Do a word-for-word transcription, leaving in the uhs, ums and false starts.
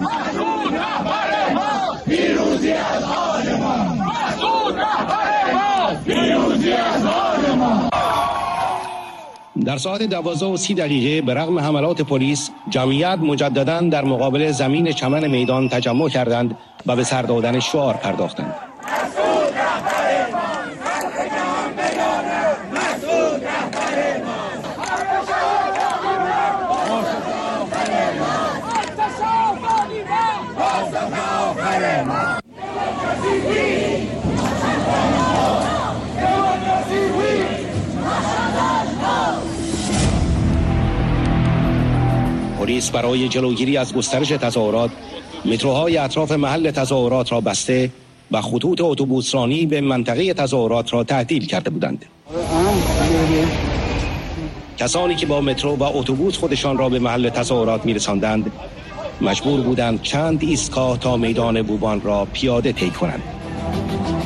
مسعود رهبر ما، پیروزی از آن ما. مسعود رهبر ما، پیروزی از آن ما. در ساعت دوازده و سی دقیقه به رغم حملات پلیس، جمعیت مجدداً در مقابل زمین چمن میدان تجمع کردند و به سر دادن شعار پرداختند. مسعود رهبر ما، مسعود رهبر ما. پلیس برای جلوگیری از گسترش تظاهرات، متروهای اطراف محل تظاهرات را بسته و خطوط اتوبوسرانی به منطقه تظاهرات را تعطیل کرده بودند. کسانی که با مترو و اتوبوس خودشان را به محل تظاهرات می‌رساندند، مجبور بودند چند ایستگاه تا میدان بوبان را پیاده طی کنند.